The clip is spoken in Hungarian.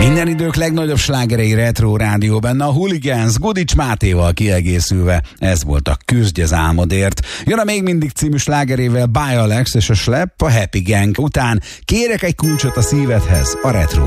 Minden idők legnagyobb slágerei Retro Rádió, benne a Hooligans Gudics Mátéval kiegészülve. Ez volt a Küzdj az álmodért. Jön a Még mindig című slágerével By Alex és a Schlepp a Happy Gang után. Kérek egy kulcsot a szívedhez, a Retro